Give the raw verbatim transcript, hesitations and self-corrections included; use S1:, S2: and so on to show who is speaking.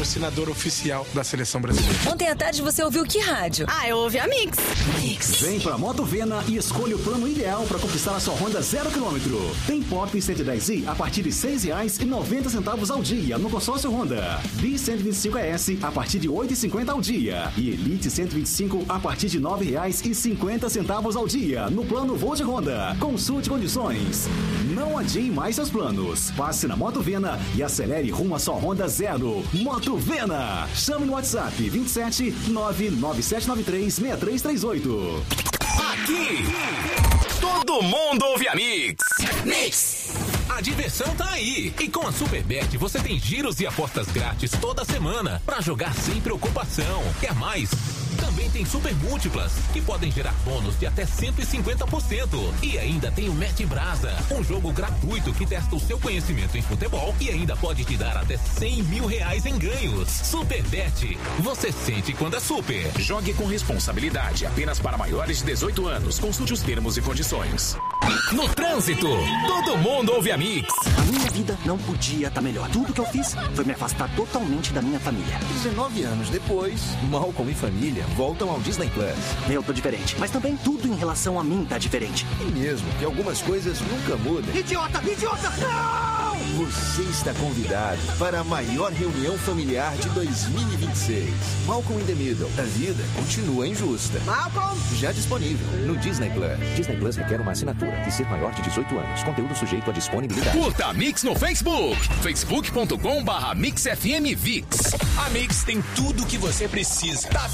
S1: patrocinador oficial da Seleção Brasileira.
S2: Ontem à tarde você ouviu que rádio?
S3: Ah, eu ouvi a Mix.
S2: Mix.
S4: Vem pra Moto Vena e escolha o plano ideal para conquistar a sua Honda zero quilômetro. Tem Pop cento e dez i a partir de seis reais e noventa centavos ao dia no consórcio Honda. B cento e vinte e cinco E S a partir de oito reais e cinquenta ao dia. E Elite cento e vinte e cinco a partir de nove reais e cinquenta centavos ao dia no plano Volt Honda. Consulte condições. Não adie mais seus planos. Passe na Moto Vena e acelere rumo à sua Honda Zero. Moto Vena. Chame no WhatsApp vinte e sete nove nove sete nove três seis três três oito.
S5: Aqui, todo mundo ouve a Mix.
S2: Mix.
S6: A diversão tá aí. E com a Superbet você tem giros e apostas grátis toda semana pra jogar sem preocupação. Quer mais? Também tem super múltiplas, que podem gerar bônus de até cento e cinquenta por cento. E ainda tem o Match Brasa, um jogo gratuito que testa o seu conhecimento em futebol e ainda pode te dar até cem mil reais em ganhos. Superbet, você sente quando é super.
S5: Jogue com responsabilidade, apenas para maiores de dezoito anos. Consulte os termos e condições.
S6: No trânsito, todo mundo ouve a Mix.
S7: A minha vida não podia estar melhor. Tudo que eu fiz foi me afastar totalmente da minha família.
S8: dezenove anos depois, Malcolm e família voltam ao Disney Plus.
S7: Eu tô diferente, mas também tudo em relação a mim tá diferente.
S8: E mesmo que algumas coisas nunca mudem.
S7: Idiota! Idiota! Não!
S8: Você está convidado para a maior reunião familiar de dois mil e vinte e seis. Malcolm in the Middle. A vida continua injusta.
S3: Malcolm!
S8: Já disponível no Disney Plus. Disney Plus requer uma assinatura e ser maior de dezoito anos. Conteúdo sujeito à disponibilidade.
S5: Curta a Mix no Facebook. facebook ponto com barra Mix F M Vix.
S9: A Mix tem tudo o que você precisa. Tá